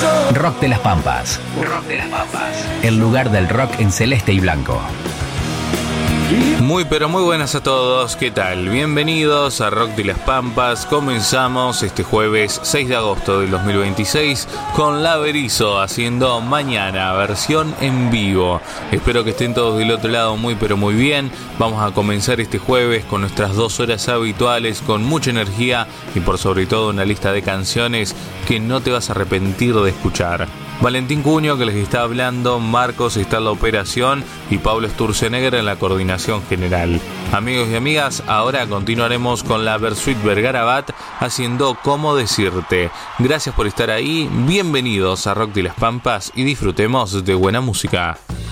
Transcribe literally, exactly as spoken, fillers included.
Rock de las Pampas. Rock de las Pampas. El lugar del rock en celeste y blanco. Muy pero muy buenas a todos, ¿qué tal? Bienvenidos a Rock de las Pampas. Comenzamos este jueves seis de agosto del dos mil veintiséis con La Berizo haciendo Mañana, versión en vivo. Espero que estén todos del otro lado muy pero muy bien. Vamos a comenzar este jueves con nuestras dos horas habituales, con mucha energía y por sobre todo una lista de canciones que no te vas a arrepentir de escuchar. Valentín Cuño, que les está hablando, Marcos está en la operación y Pablo Sturzenegger en la coordinación general. Amigos y amigas, ahora continuaremos con la Versuit Vergarabat haciendo Cómo Decirte. Gracias por estar ahí, bienvenidos a Rock de las Pampas y disfrutemos de buena música.